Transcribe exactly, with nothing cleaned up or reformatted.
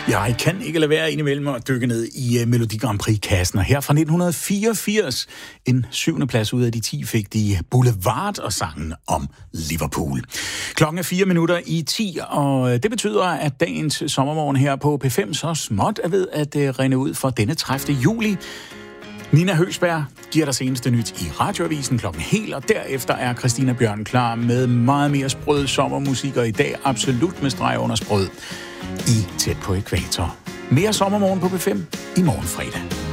Jeg kan ikke lade være indimellem at dykke ned i uh, Melodi Grand Prix-kassen. Og her fra nitten fireogfirs, en syvende plads ud af de ti, fik de Boulevard og sangen om Liverpool. Klokken er fire minutter i ti, og det betyder, at dagens sommermorgen her på P fem så småt er ved at uh, rinde ud for denne tredivte juli. Nina Høgsberg giver dig seneste nyt i Radioavisen klokken helt, og derefter er Christina Bjørn klar med meget mere sprød sommermusik, og i dag absolut med streg under sprød i Tæt på Ækvator. Mere sommermorgen på P fem i morgen fredag.